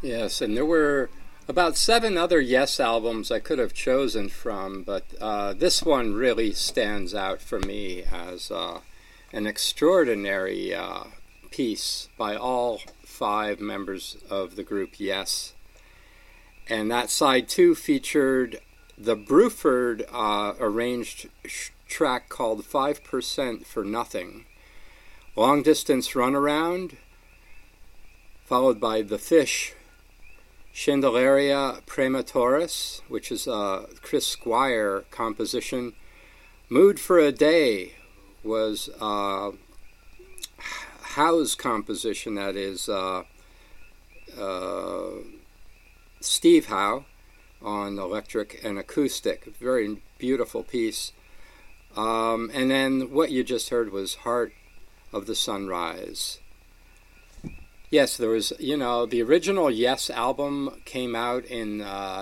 Yes, and there were about seven other Yes albums I could have chosen from, but this one really stands out for me as an extraordinary piece by all five members of the group Yes. And that side two featured the Bruford arranged track called 5% for Nothing. Long Distance Runaround, followed by The Fish, Chandeliera Prematoris, which is a Chris Squire composition. Mood for a Day was Howe's composition, that is Steve Howe on electric and acoustic. Very beautiful piece. And then what you just heard was Heart of the Sunrise. Yes, there was, the original Yes album came out in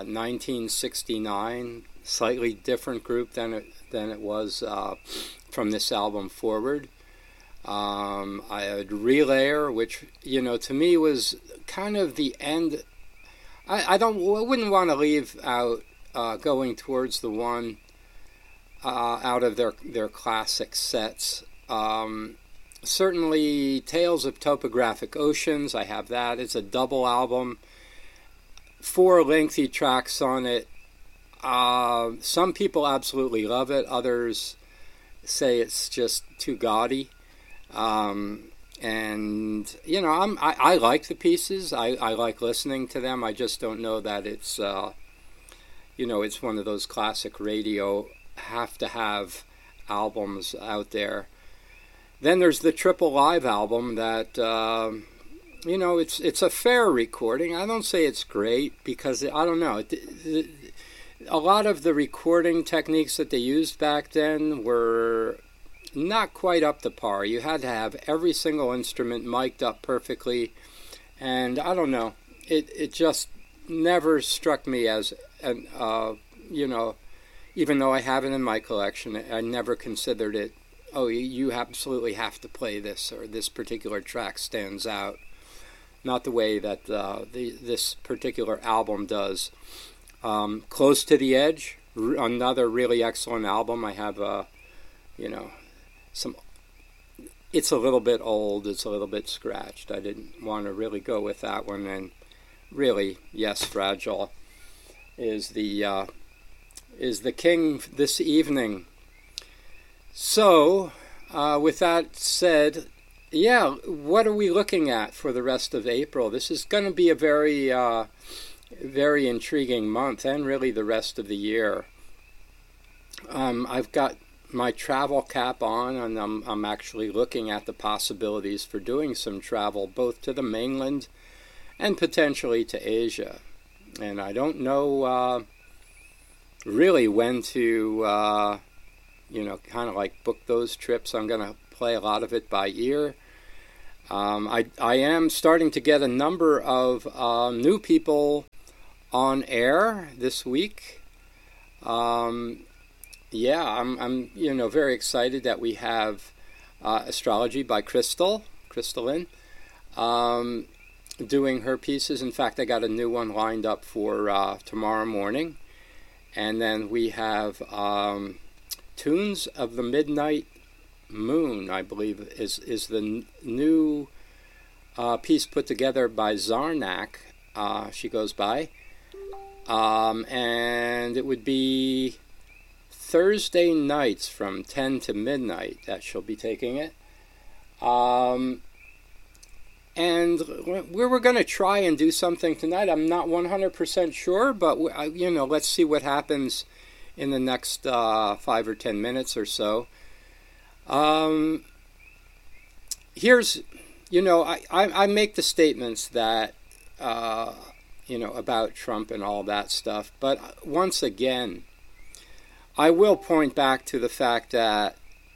1969, slightly different group than it was from this album forward. I had Relayer, which, to me was kind of the end. I wouldn't want to leave out going towards the one out of their classic sets. Certainly Tales of Topographic Oceans, I have that. It's a double album, 4 lengthy tracks on it. Some people absolutely love it, others say it's just too gaudy. And I like the pieces. I like listening to them. I just don't know that it's it's one of those classic radio have to have albums out there. Then there's the Triple Live album that it's a fair recording. I don't say it's great because I don't know. A lot of the recording techniques that they used back then were not quite up to par. You had to have every single instrument mic'd up perfectly, and I don't know. It just never struck me as an even though I have it in my collection, I never considered it. Oh, you absolutely have to play this, or this particular track stands out. Not the way that this particular album does. Close to the Edge, another really excellent album. I have some. It's a little bit old. It's a little bit scratched. I didn't want to really go with that one. And really, yes, Fragile is the king this evening. So, with that said, what are we looking at for the rest of April? This is going to be a very, very intriguing month, and really the rest of the year. I've got my travel cap on, and I'm actually looking at the possibilities for doing some travel, both to the mainland and potentially to Asia. And I don't know really when to kind of like book those trips. I'm going to play a lot of it by ear. I am starting to get a number of new people on air this week. I'm very excited that we have Astrology by Crystalline, doing her pieces. In fact, I got a new one lined up for tomorrow morning. And then we have Tunes of the Midnight Moon, I believe, is the new piece put together by Zarnak, she goes by. And it would be Thursday nights from 10 to midnight that she'll be taking it. And we were going to try and do something tonight. I'm not 100% sure, but let's see what happens in the next 5 or 10 minutes or so. Here's, I make the statements that, about Trump and all that stuff. But once again, I will point back to the fact that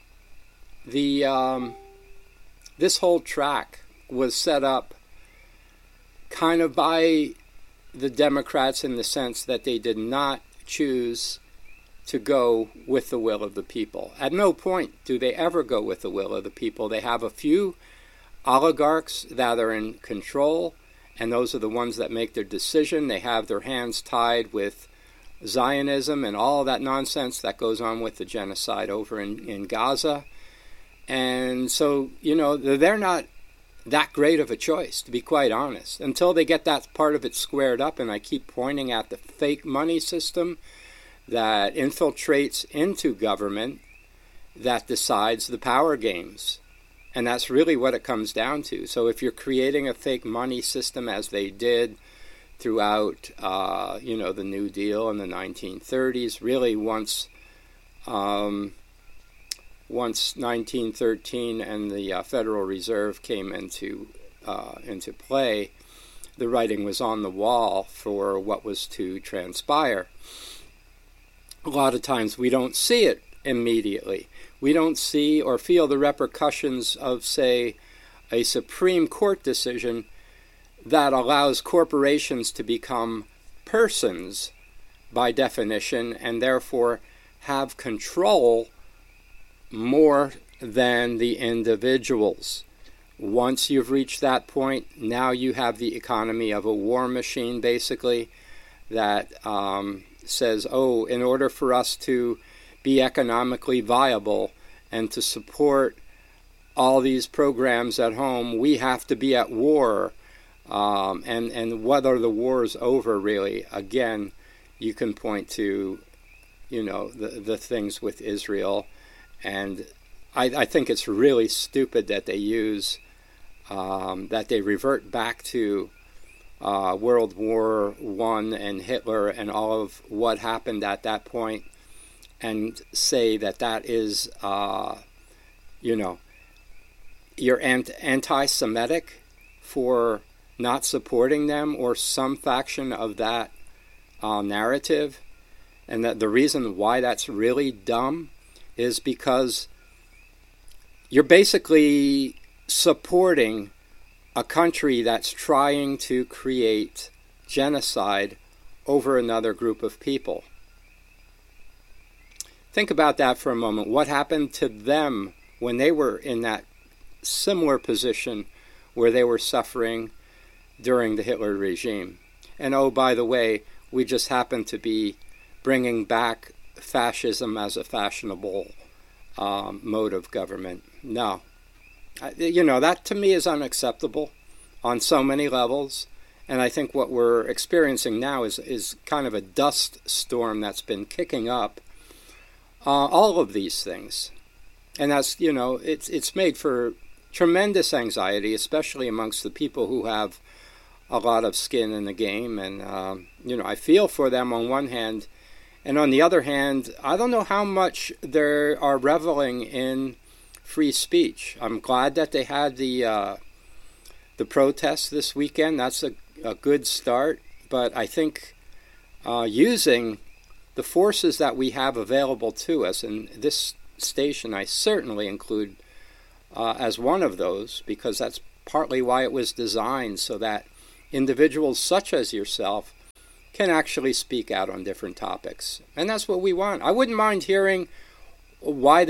this whole track was set up kind of by the Democrats in the sense that they did not choose to go with the will of the people. At no point do they ever go with the will of the people. They have a few oligarchs that are in control, and those are the ones that make their decision. They have their hands tied with Zionism and all that nonsense that goes on with the genocide over in Gaza. And so, they're not that great of a choice, to be quite honest, until they get that part of it squared up. And I keep pointing at the fake money system that infiltrates into government that decides the power games. And that's really what it comes down to. So if you're creating a fake money system, as they did throughout, the New Deal in the 1930s, really once 1913 and the Federal Reserve came into play, the writing was on the wall for what was to transpire. A lot of times we don't see it immediately. We don't see or feel the repercussions of, say, a Supreme Court decision that allows corporations to become persons by definition and therefore have control more than the individuals. Once you've reached that point, now you have the economy of a war machine, basically, that says, in order for us to be economically viable and to support all these programs at home, we have to be at war. And whether the war is over, really, again, you can point to, the things with Israel. And I think it's really stupid that they use, that they revert back to World War I and Hitler and all of what happened at that point, and say that is, you're anti-Semitic for not supporting them or some faction of that narrative. And that the reason why that's really dumb is because you're basically supporting a country that's trying to create genocide over another group of people. Think about that for a moment. What happened to them when they were in that similar position where they were suffering during the Hitler regime? And by the way, we just happen to be bringing back fascism as a fashionable mode of government. No. That to me is unacceptable on so many levels. And I think what we're experiencing now is kind of a dust storm that's been kicking up all of these things. And that's, it's made for tremendous anxiety, especially amongst the people who have a lot of skin in the game. And, I feel for them on one hand. And on the other hand, I don't know how much they are reveling in free speech. I'm glad that they had the protests this weekend. That's a good start. But I think using the forces that we have available to us, and this station I certainly include as one of those, because that's partly why it was designed, so that individuals such as yourself can actually speak out on different topics. And that's what we want. I wouldn't mind hearing why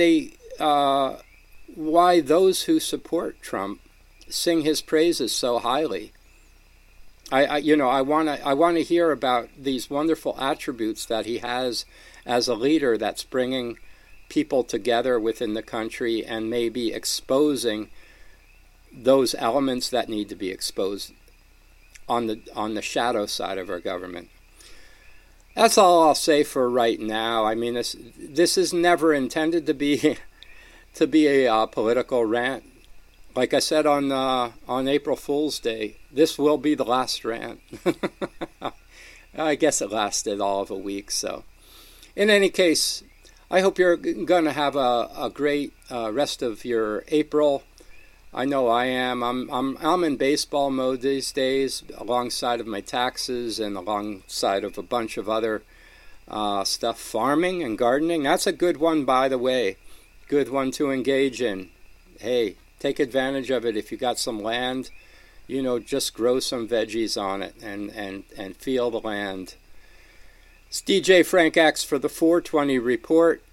those who support Trump sing his praises so highly. I want to hear about these wonderful attributes that he has as a leader that's bringing people together within the country and maybe exposing those elements that need to be exposed on the shadow side of our government. That's all I'll say for right now. I mean, this is never intended to be a political rant. Like I said on April Fool's Day, this will be the last rant. I guess it lasted all of a week. So, in any case, I hope you're going to have a great rest of your April. I know I am. I'm in baseball mode these days, alongside of my taxes and alongside of a bunch of other stuff, farming and gardening. That's a good one, by the way. Good one to engage in. Hey, take advantage of it. If you got some land, just grow some veggies on it and feel the land. It's DJ Frank X for the 420 Report.